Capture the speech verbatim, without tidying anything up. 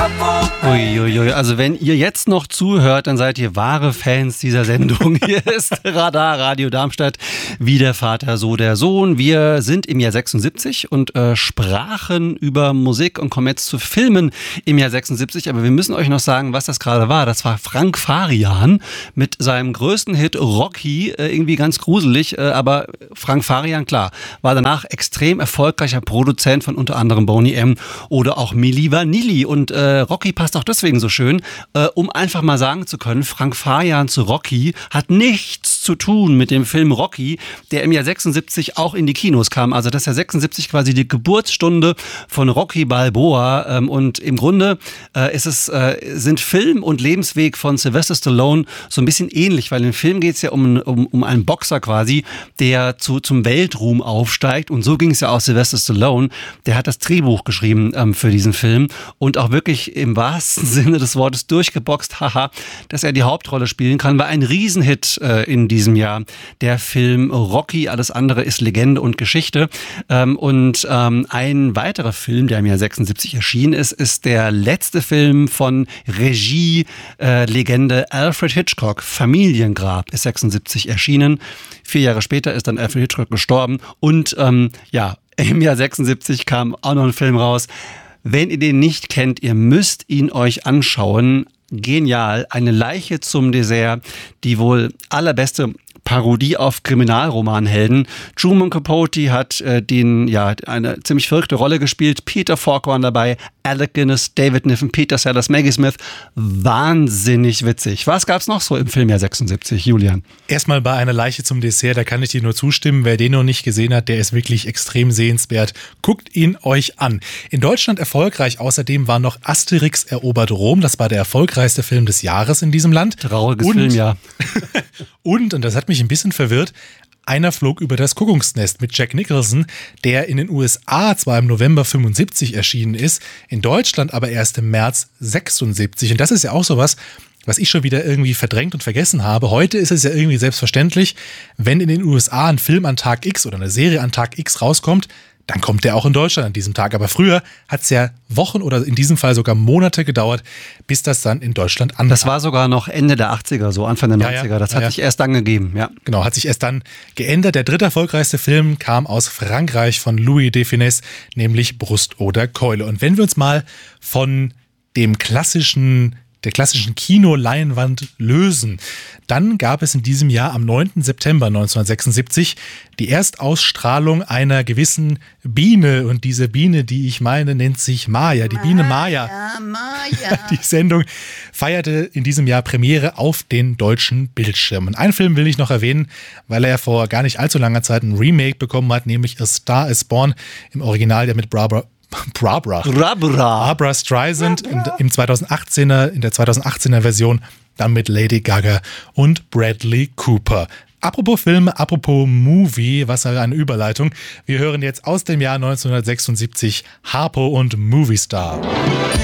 Uiuiui, also wenn ihr jetzt noch zuhört, dann seid ihr wahre Fans dieser Sendung. Hier ist Radar, Radio Darmstadt, wie der Vater, so der Sohn. Wir sind im Jahr sechsundsiebzig und äh, sprachen über Musik und kommen jetzt zu Filmen im Jahr sechsundsiebzig. Aber wir müssen euch noch sagen, was das gerade war. Das war Frank Farian mit seinem größten Hit Rocky. Äh, irgendwie ganz gruselig, äh, aber Frank Farian, klar, war danach extrem erfolgreicher Produzent von unter anderem Boney M. oder auch Milli Vanilli. Und äh, Rocky passt auch deswegen so schön, äh, um einfach mal sagen zu können, Frank Farian zu Rocky hat nichts zu tun mit dem Film Rocky, der im Jahr sechsundsiebzig auch in die Kinos kam. Also das ist ja sechsundsiebzig quasi die Geburtsstunde von Rocky Balboa. Ähm, und im Grunde äh, ist es, äh, sind Film und Lebensweg von Sylvester Stallone so ein bisschen ähnlich, weil im Film geht es ja um, um, um einen Boxer quasi, der zu, zum Weltruhm aufsteigt. Und so ging es ja auch Sylvester Stallone. Der hat das Drehbuch geschrieben ähm, für diesen Film und auch wirklich im wahrsten Sinne des Wortes durchgeboxt, haha, dass er die Hauptrolle spielen kann, war ein Riesenhit äh, in diesem Jahr. Der Film Rocky, alles andere ist Legende und Geschichte. Ähm, und ähm, ein weiterer Film, der im Jahr sechsundsiebzig erschienen ist, ist der letzte Film von Regie-Legende äh, Alfred Hitchcock. Familiengrab ist sechsundsiebzig erschienen. Vier Jahre später ist dann Alfred Hitchcock gestorben. Und ähm, ja, im Jahr sechsundsiebzig kam auch noch ein Film raus. Wenn ihr den nicht kennt, ihr müsst ihn euch anschauen. Genial. Eine Leiche zum Dessert. Die wohl allerbeste Parodie auf Kriminalromanhelden. Truman Capote hat äh, den, ja, eine ziemlich verrückte Rolle gespielt. Peter Falk war dabei, Alec Guinness, David Niven, Peter Sellers, Maggie Smith. Wahnsinnig witzig. Was gab's noch so im Filmjahr sechsundsiebzig, Julian? Erstmal bei einer Leiche zum Dessert, da kann ich dir nur zustimmen. Wer den noch nicht gesehen hat, der ist wirklich extrem sehenswert. Guckt ihn euch an. In Deutschland erfolgreich außerdem war noch Asterix erobert Rom. Das war der erfolgreichste Film des Jahres in diesem Land. Trauriges und, Filmjahr. und, und das hat mich ein bisschen verwirrt, Einer flog über das Kuckucksnest mit Jack Nicholson, der in den U S A zwar im November fünfundsiebzig erschienen ist, in Deutschland aber erst im März sechsundsiebzig. Und das ist ja auch sowas, was ich schon wieder irgendwie verdrängt und vergessen habe. Heute ist es ja irgendwie selbstverständlich, wenn in den U S A ein Film an Tag X oder eine Serie an Tag X rauskommt, dann kommt der auch in Deutschland an diesem Tag. Aber früher hat es ja Wochen oder in diesem Fall sogar Monate gedauert, bis das dann in Deutschland ankam. Das war sogar noch Ende der achtziger, so Anfang der neunziger. Ja, ja. Das hat ja, sich ja. erst dann gegeben. Ja. Genau, hat sich erst dann geändert. Der dritte erfolgreichste Film kam aus Frankreich von Louis de Funès, nämlich Brust oder Keule. Und wenn wir uns mal von dem klassischen der klassischen Kinoleinwand lösen, dann gab es in diesem Jahr am neunten September neunzehnhundertsechsundsiebzig die Erstausstrahlung einer gewissen Biene. Und diese Biene, die ich meine, nennt sich Maya, die Biene Maya. Maya. Die Sendung feierte in diesem Jahr Premiere auf den deutschen Bildschirmen. Einen Film will ich noch erwähnen, weil er vor gar nicht allzu langer Zeit ein Remake bekommen hat, nämlich A Star is Born, im Original, der mit Barbara Barbara. Barbara. Barbara Streisand Barbara. Im zweitausendachtzehner, in der zweitausendachtzehner Version, dann mit Lady Gaga und Bradley Cooper. Apropos Filme, apropos Movie, was eine Überleitung. Wir hören jetzt aus dem Jahr neunzehnhundertsechsundsiebzig Harpo und Movie Star.